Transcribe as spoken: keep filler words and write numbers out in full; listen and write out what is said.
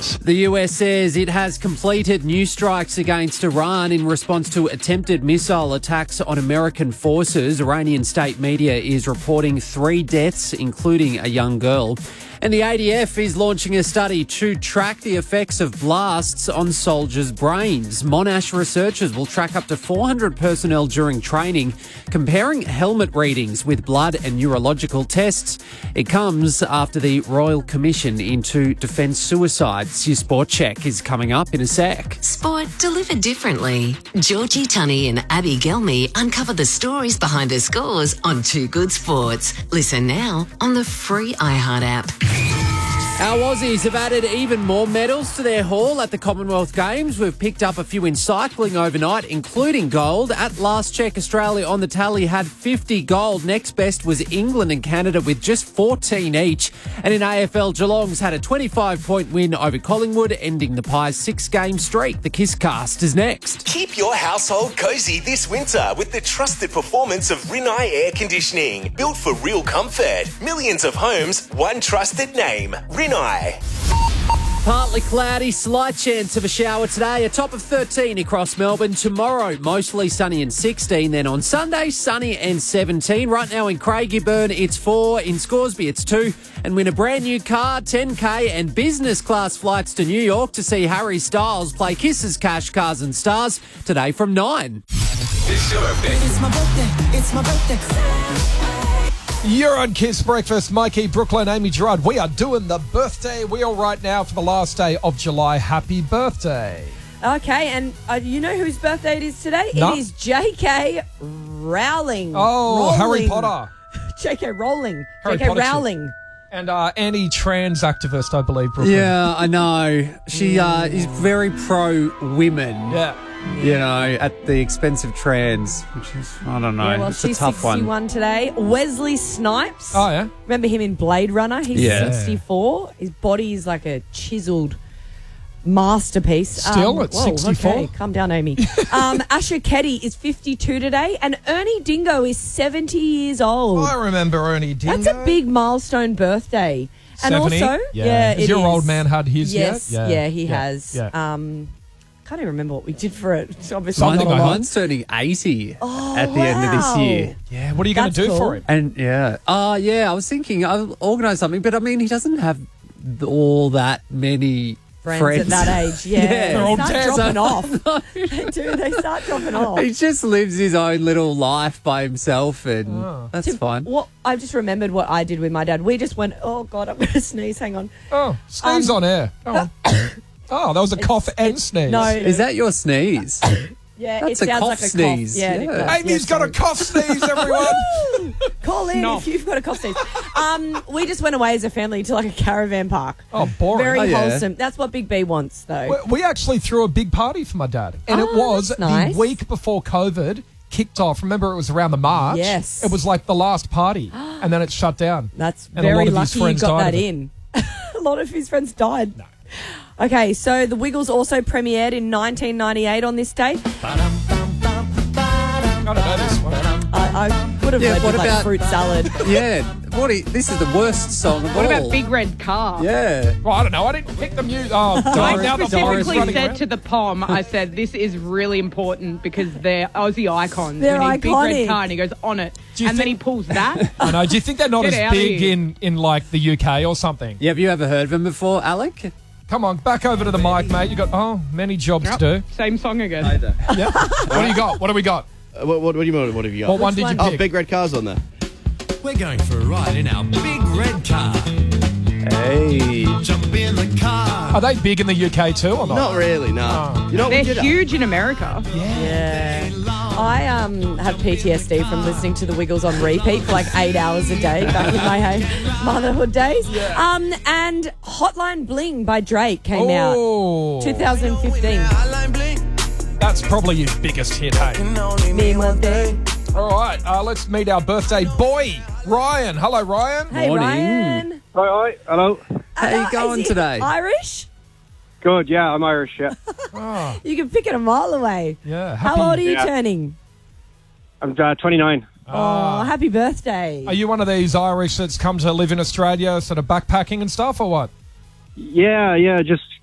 sports. The U S says it has completed new strikes against Iran in response to attempted missile attacks on American forces. Iranian state media is reporting three deaths, including a young girl. And the A D F is launching a study to track the effects of blasts on soldiers' brains. Monash researchers will track up to four hundred personnel during training, comparing helmet readings with blood and neurological tests. It comes after the Royal Commission into Defence Suicides. Your sport check is coming up in a sec. Sport delivered differently. Georgie Tunney and Abby Gelmy uncover the stories behind the scores on Two Good Sports. Listen now on the free iHeart app. Our Aussies have added even more medals to their haul at the Commonwealth Games. We've picked up a few in cycling overnight, including gold. At last check, Australia on the tally had fifty gold. Next best was England and Canada with just fourteen each. And in A F L, Geelong's had a twenty-five point win over Collingwood, ending the Pies' six-game streak. The Kisscast is next. Keep your household cosy this winter with the trusted performance of Rinnai Air Conditioning. Built for real comfort. Millions of homes, one trusted name. Rinnai. Partly cloudy, slight chance of a shower today. A top of thirteen across Melbourne. Tomorrow, mostly sunny and sixteen. Then on Sunday, sunny and seventeen. Right now in Craigieburn, it's four. In Scoresby, it's two. And win a brand new car, ten K and business class flights to New York to see Harry Styles play Kiss's Cash, Cars and Stars today from nine. It's your birthday. It's my birthday. It's my birthday. You're on Kiss Breakfast. Mikey, Brooklyn, Amy Gerard. We are doing the birthday wheel right now for the last day of July. Happy birthday. Okay, and uh, you know whose birthday it is today? No. It is J K. Rowling. Oh, Rowling. Harry Potter. J K. Rowling. Harry J K. Potter chick. Rowling. And uh, anti-trans activist, I believe, Brooklyn. Yeah, I know. She uh, is very pro-women. Yeah. You know, at the expense of trans, which is, I don't know, Yeah, well, it's a she's tough one. sixty-one today. Wesley Snipes. Oh, yeah? Remember him in Blade Runner? He's Yeah. sixty-four. His body is like a chiseled masterpiece. Still at whoa, sixty-four? Okay, calm down, Amy. um, Asher Keddy is fifty-two today, and Ernie Dingo is seventy years old. I remember Ernie Dingo. That's a big milestone birthday. And seventy? also, Yeah. yeah, Has it your is. old man had his yes, yet? Yeah, he Yeah. has. Yeah. Um, can't even remember what we did for it. It's obviously Mine, not a lot. mine's turning eighty Oh, at the end of this wow. year. Yeah, what are you going to That's do cool. for him? And yeah, uh, yeah, I was thinking I'll organise something, but I mean, he doesn't have all that many Friends, friends. at that age, yeah, Yeah. they They're all start dead. dropping off. They do. They start dropping off. He just lives his own little life by himself, and Oh. that's Tim, fine. What I just remembered what I did with my dad. We just went. Oh God, I'm going to sneeze. Hang on. Oh, sneeze Um, on air. Go on. Oh, that was a cough and sneeze. No, Is that your sneeze? yeah, That's it a sounds cough like a sneeze. cough. Yeah, it Yeah. does. Amy's Yeah, got sorry. a cough sneeze, everyone. Call in No. if you've got a cough sneeze. Um, we just went away as a family to like a caravan park. Oh, boring. Very Oh, yeah. wholesome. That's what Big B wants, though. We- We actually threw a big party for my dad. And it Oh, was that's nice. the week before COVID kicked off. Remember, it was around the March. Yes. It was like the last party. And then it shut down. That's And a lot very of his lucky you friends got died that of it. in. A lot of his friends died. No. Okay, so The Wiggles also premiered in nineteen ninety-eight on this day. I don't know this one. I, I would have Yeah, led what with like about- fruit salad. Yeah. What? Are you- this is the worst song of What all. about Big Red Car? Yeah. Well, I don't know. I didn't pick the music. Oh, I darn, now the Doris boys specifically running said around. to the P O M, I said, this is really important because they're Aussie icons. They're we need Big iconic. Red Car, and he goes, on it. Do you And then he think- pulls that. I know. Do you think they're not Get as out of big here. in, in like the U K or something? Yeah, have you ever heard of him before, Alec? Come on, back over to the mic, mate. You got oh many jobs Yep, to do. Same song again. Yeah. What do you got? What do we got? Uh, what, what, what do you mean? What have you got? What one did you one? pick? Oh, big red cars on there. We're going for a ride in our big red car. Hey. Jump in the car. Are they big in the U K too or not? Not really, no. Oh. You know what we They're did? huge in America. Yeah. I um have P T S D from listening to The Wiggles on repeat for like eight hours a day back in my hey, motherhood days. Um, and Hotline Bling by Drake came Oh. out twenty fifteen. That's probably his biggest hit, hey? Me one day. All right, uh, let's meet our birthday boy, Ryan. Hello, Ryan. Hey, Morning. Ryan. Hi, hi, hello. How you Uh, going is he today? Irish? Good, yeah, I'm Irish, yeah. Oh, You can pick it a mile away. yeah. How happy- old are you Yeah. turning? I'm uh, twenty-nine. Oh, happy birthday. Are you one of these Irish that's come to live in Australia, sort of backpacking and stuff, or what? Yeah, yeah, just